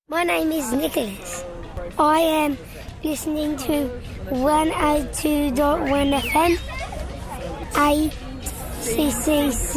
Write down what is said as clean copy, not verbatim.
My name is Nicholas. I am listening to 102.1 FM, ACCC.